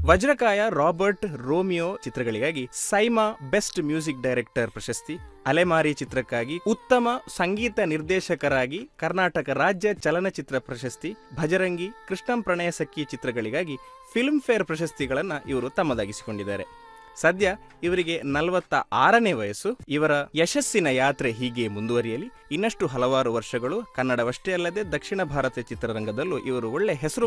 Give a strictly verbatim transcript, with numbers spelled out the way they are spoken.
Vajrakaya, Robert, Romeo ಚಿತ್ರಗಳಿಗಾಗಿ SIIMA best music director ಪ್ರಶಸ್ತಿ, ಅಲೆಮಾರಿ ಚಿತ್ರಕ್ಕಾಗಿ ಉತ್ತಮ ಸಂಗೀತ ನಿರ್ದೇಶಕರಾಗಿ ಕರ್ನಾಟಕ ರಾಜ್ಯ ಚಲನಚಿತ್ರ ಪ್ರಶಸ್ತಿ, ಭಜರಂಗಿ, ಕೃಷ್ಣಂ ಪ್ರಣಯ ಸಖಿ ಚಿತ್ರಗಳಿಗಾಗಿ ಫಿಲ್ಮ್ ಫೇರ್ ಪ್ರಶಸ್ತಿಗಳನ್ನು ಇವರು ತಮ್ಮದಾಗಿಸಿಕೊಂಡಿದ್ದಾರೆ. ಸದ್ಯ ಇವರಿಗೆ ನಲವತ್ತ ಆರನೇ ವಯಸ್ಸು. ಇವರ ಯಶಸ್ಸಿನ ಯಾತ್ರೆ ಹೀಗೆ ಮುಂದುವರಿಯಲಿ. ಇನ್ನಷ್ಟು ಹಲವಾರು ವರ್ಷಗಳು ಕನ್ನಡವಷ್ಟೇ ಅಲ್ಲದೆ ದಕ್ಷಿಣ ಭಾರತ ಚಿತ್ರರಂಗದಲ್ಲೂ ಇವರು ಒಳ್ಳೆ ಹೆಸರು